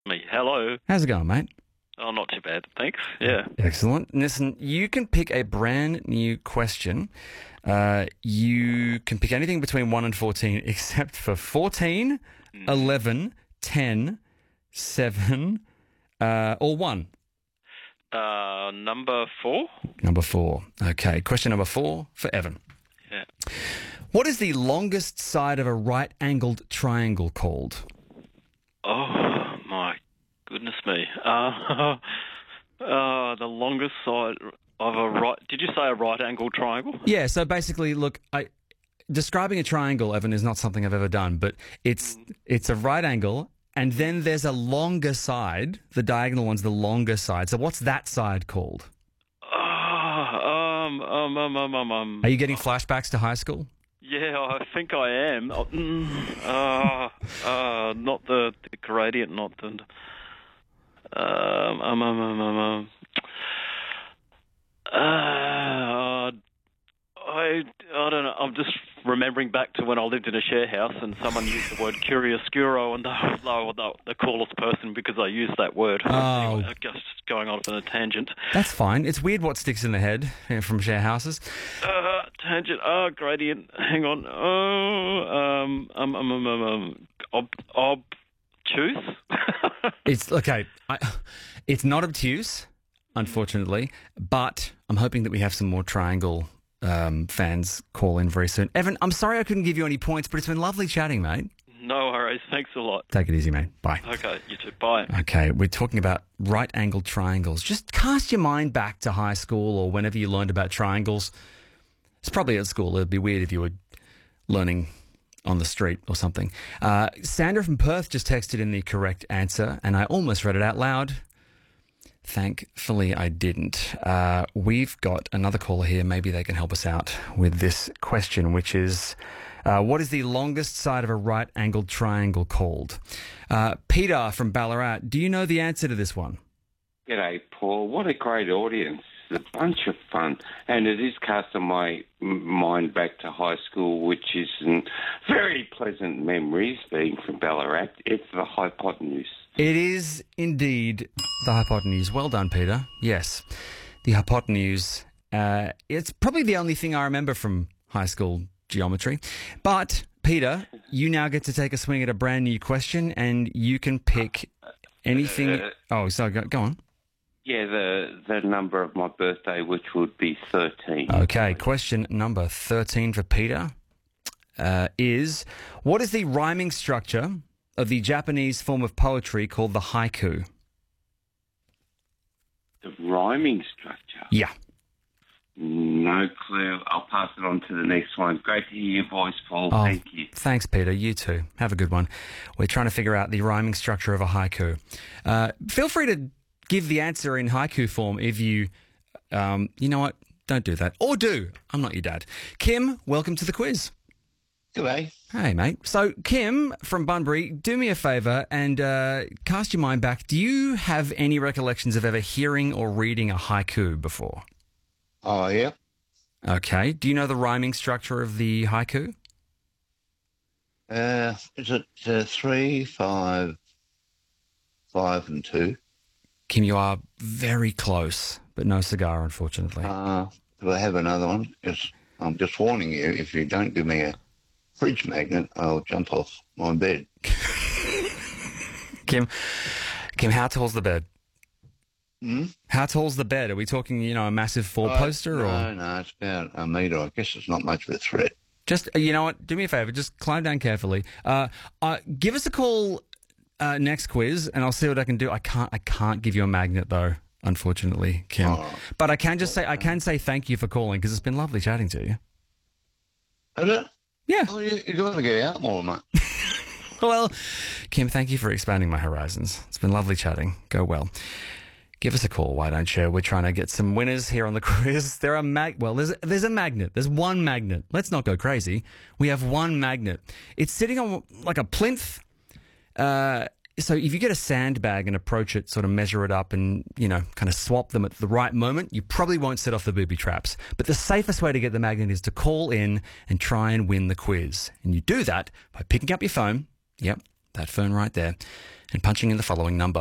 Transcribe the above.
Me. Hello. How's it going, mate? Oh, not too bad. Thanks. Yeah. Excellent. Listen, you can pick a brand new question. You can pick anything between 1 and 14 except for 14, 11, 10, 7, or 1. Number 4? Number 4. Okay, question number 4 for Evan. Yeah. What is the longest side of a right-angled triangle called? Oh, my goodness me. The longest side of a right... Did you say a right-angled triangle? Yeah, so basically, look, describing a triangle, Evan, is not something I've ever done, but it's a right angle, and then there's a longer side. The diagonal one's the longer side. So what's that side called? Are you getting flashbacks to high school? Yeah, I think I am. Not the gradient, not the... I don't know. I'm just remembering back to when I lived in a share house and someone used the word chiaroscuro, and they were the coolest person because I used that word. Oh. Anyway, just going off on a tangent. That's fine. It's weird what sticks in the head from share houses. Tangent. Gradient. Hang on. Obtuse? It's okay. It's not obtuse, unfortunately, but I'm hoping that we have some more triangle fans call in very soon. Evan, I'm sorry I couldn't give you any points, but it's been lovely chatting, mate. No worries. Thanks a lot. Take it easy, mate. Bye. Okay, you too. Bye. Okay, we're talking about right-angled triangles. Just cast your mind back to high school or whenever you learned about triangles. It's probably at school. It'd be weird if you were learning on the street or something. Sandra from Perth just texted in the correct answer, and I almost read it out loud. Thankfully, I didn't. We've got another caller here. Maybe they can help us out with this question, which is, what is the longest side of a right-angled triangle called? Peter from Ballarat, do you know the answer to this one? G'day, Paul. What a great audience. It's a bunch of fun. And it is casting my mind back to high school, which is very pleasant memories being from Ballarat. It's the hypotenuse. It is indeed the hypotenuse. Well done, Peter. Yes, the hypotenuse. It's probably the only thing I remember from high school geometry. But, Peter, you now get to take a swing at a brand new question, and you can pick anything. Go on. Yeah, the number of my birthday, which would be 13. Okay, question number 13 for Peter is, what is the rhyming structure of the Japanese form of poetry called the haiku? The rhyming structure? Yeah. No clue. I'll pass it on to the next one. Great to hear your voice, Paul. Oh, Thank you. Thanks, Peter. You too. Have a good one. We're trying to figure out the rhyming structure of a haiku. Feel free to give the answer in haiku form if you know what? Don't do that. Or do. I'm not your dad. Kim, welcome to the quiz. G'day. Hey, mate. So, Kim from Bunbury, do me a favour and cast your mind back. Do you have any recollections of ever hearing or reading a haiku before? Oh, yeah. Okay. Do you know the rhyming structure of the haiku? Is it 3, 5, 5 and 2? Kim, you are very close, but no cigar, unfortunately. Do I have another one? I'm just warning you, if you don't give me a fridge magnet, I'll jump off my bed. Kim, how tall's the bed? Hmm? How tall's the bed? Are we talking, a massive four-poster? No, it's about a metre. I guess it's not much of a threat. Just, you know what? Do me a favour. Just climb down carefully. Give us a call next quiz, and I'll see what I can do. I can't give you a magnet, though, unfortunately, Kim. Oh. But I can say thank you for calling, because it's been lovely chatting to you. Is it? Yeah. Oh, you got to get out more, mate. Well, Kim, thank you for expanding my horizons. It's been lovely chatting. Go well. Give us a call, why don't you? We're trying to get some winners here on the quiz. There's a magnet. There's one magnet. Let's not go crazy. We have one magnet. It's sitting on like a plinth. So if you get a sandbag and approach it, sort of measure it up and, kind of swap them at the right moment, you probably won't set off the booby traps. But the safest way to get the magnet is to call in and try and win the quiz. And you do that by picking up your phone. Yep. that phone right there, and punching in the following number.